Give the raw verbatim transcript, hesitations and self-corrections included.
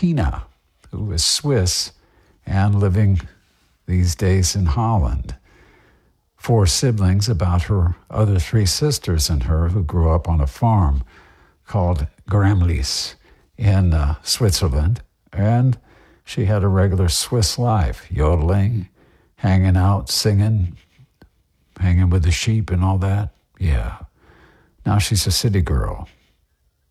Tina, who is Swiss and living these days in Holland. Four siblings, about her other three sisters and her, who grew up on a farm called Gramlis in uh, Switzerland. And she had a regular Swiss life, yodeling, hanging out, singing, hanging with the sheep and all that. Yeah. Now she's a city girl.